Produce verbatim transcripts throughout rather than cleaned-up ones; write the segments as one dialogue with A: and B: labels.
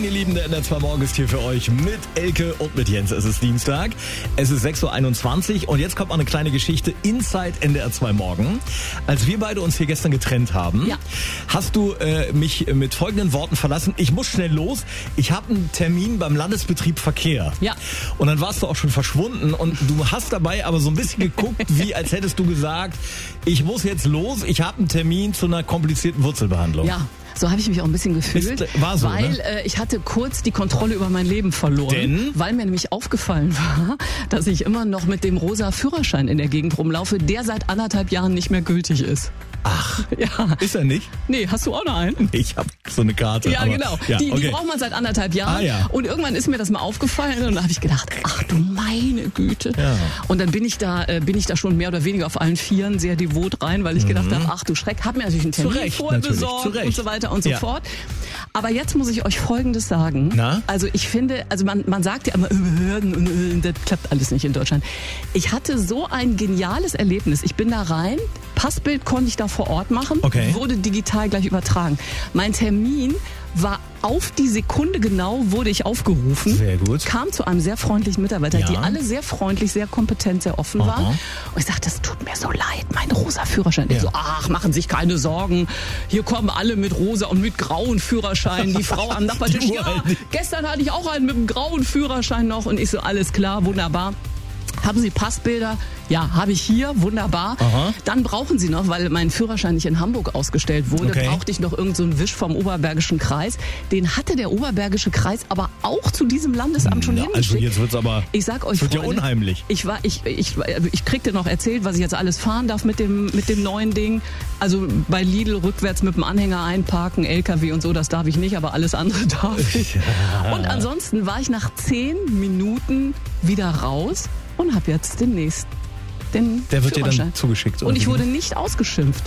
A: ihr Lieben, der N R zwei Morgen ist hier für euch mit Elke und mit Jens. Es ist Dienstag, es ist sechs Uhr einundzwanzig und jetzt kommt noch eine kleine Geschichte Inside N D R zwei Morgen. Als wir beide uns hier gestern getrennt haben,
B: ja.
A: hast du äh, mich mit folgenden Worten verlassen: Ich muss schnell los, ich habe einen Termin beim Landesbetrieb Verkehr.
B: Ja.
A: Und dann warst du auch schon verschwunden und du hast dabei aber so ein bisschen geguckt, wie als hättest du gesagt, ich muss jetzt los, ich habe einen Termin zu einer komplizierten Wurzelbehandlung.
B: Ja. So habe ich mich auch ein bisschen gefühlt,
A: Ist, war so,
B: weil
A: ne?
B: äh, ich hatte kurz die Kontrolle über mein Leben verloren,
A: Denn?
B: weil mir nämlich aufgefallen war, dass ich immer noch mit dem rosa Führerschein in der Gegend rumlaufe, der seit anderthalb Jahren nicht mehr gültig ist.
A: Ach,
B: ja.
A: Ist er nicht?
B: Nee, hast du auch noch einen?
A: Ich habe so eine Karte.
B: Ja,
A: aber,
B: genau.
A: Ja,
B: die,
A: okay.
B: die braucht man seit anderthalb Jahren.
A: Ah, ja.
B: Und irgendwann ist mir das mal aufgefallen und da habe ich gedacht, ach du meine Güte.
A: Ja.
B: Und dann bin ich da äh, bin ich da schon mehr oder weniger auf allen Vieren sehr devot rein, weil ich
A: Mhm.
B: gedacht habe, ach du Schreck, hab mir natürlich einen Termin
A: Zu Recht,
B: vorher
A: natürlich,
B: besorgt
A: zu Recht.
B: und so weiter und so
A: Ja.
B: fort. Aber jetzt muss ich euch Folgendes sagen.
A: Na?
B: Also ich finde, also man, man sagt ja immer, Behörden und äh, das klappt alles nicht in Deutschland. Ich hatte so ein geniales Erlebnis. Ich bin da rein, Passbild konnte ich da vor Ort machen,
A: Okay.
B: wurde digital gleich übertragen. Mein Termin war auf die Sekunde genau, wurde ich aufgerufen.
A: Sehr gut.
B: Kam zu einem sehr freundlichen Mitarbeiter,
A: Ja.
B: die alle sehr freundlich, sehr kompetent, sehr offen
A: Aha.
B: waren. Und ich sagte, das tut mir so leid, mein rosa Führerschein. Der
A: Ja.
B: so, ach, machen Sie sich keine Sorgen. Hier kommen alle mit rosa und mit grauen Führerschein. Die Frau am Nachbartisch,
A: Die
B: ja,
A: uralten.
B: gestern hatte ich auch einen mit einem grauen Führerschein noch. Und ich so, alles klar, wunderbar. Haben Sie Passbilder? Ja, habe ich hier, wunderbar.
A: Aha.
B: Dann brauchen Sie noch, weil mein Führerschein nicht in Hamburg ausgestellt wurde,
A: Okay.
B: brauchte ich noch irgend so einen Wisch vom Oberbergischen Kreis. Den hatte der Oberbergische Kreis aber auch zu diesem Landesamt schon
A: Na,
B: hingeschickt.
A: also jetzt wird's aber,
B: Ich sag euch,
A: es wird ja
B: Freunde,
A: unheimlich.
B: Ich war, ich, ich, ich kriegte noch erzählt, was ich jetzt alles fahren darf mit dem, mit dem neuen Ding. Also bei Lidl rückwärts mit dem Anhänger einparken, L K W und so, das darf ich nicht, aber alles andere darf ich. Und ansonsten war ich nach zehn Minuten wieder raus und habe jetzt den nächsten. Den
A: Der wird dir
B: Führerschein.
A: dann zugeschickt. oder
B: Und ich
A: wie?
B: wurde nicht ausgeschimpft.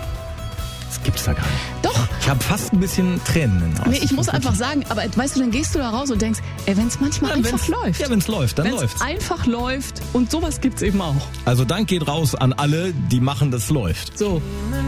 A: Das gibt's da gar nicht.
B: Doch.
A: Ich habe fast ein bisschen Tränen in den Augen.
B: Nee, ich muss einfach sagen, aber weißt du, dann gehst du da raus und denkst, ey, wenn es manchmal
A: Ja,
B: einfach
A: wenn's-
B: läuft.
A: Ja, wenn's läuft, dann
B: Wenn's
A: läuft's.
B: einfach läuft und sowas gibt's eben auch.
A: Also Dank geht raus an alle, die machen, das läuft.
B: So.